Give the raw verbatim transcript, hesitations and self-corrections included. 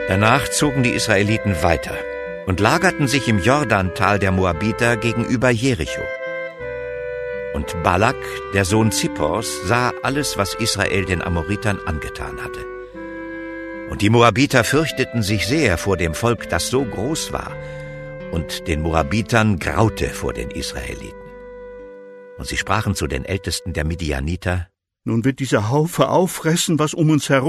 Danach zogen die Israeliten weiter und lagerten sich im Jordantal der Moabiter gegenüber Jericho. Und Balak, der Sohn Zippors, sah alles, was Israel den Amoritern angetan hatte. Und die Moabiter fürchteten sich sehr vor dem Volk, das so groß war, und den Moabitern graute vor den Israeliten. Und sie sprachen zu den Ältesten der Midianiter: Nun wird dieser Haufe auffressen, was um uns herum